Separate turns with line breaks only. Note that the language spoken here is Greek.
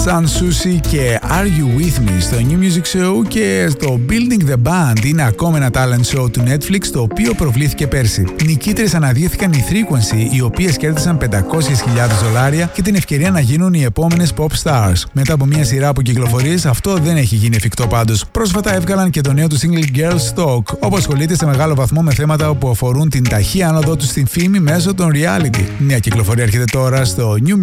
Sun Sushi και Are You With Me στο New Music Show, και το Building the Band είναι ακόμα ένα talent show του Netflix, το οποίο προβλήθηκε πέρσι. Νικήτρες αναδείχθηκαν οι Frequency, οι οποίες κέρδισαν $500,000 και την ευκαιρία να γίνουν οι επόμενες pop stars. Μετά από μια σειρά από κυκλοφορίες, αυτό δεν έχει γίνει εφικτό πάντως. Πρόσφατα έβγαλαν και το νέο του single Girls Talk, όπου ασχολείται σε μεγάλο βαθμό με θέματα που αφορούν την ταχύ άνοδό του στην φήμη μέσω των reality. Μια κυκλοφορία έρχεται τώρα στο New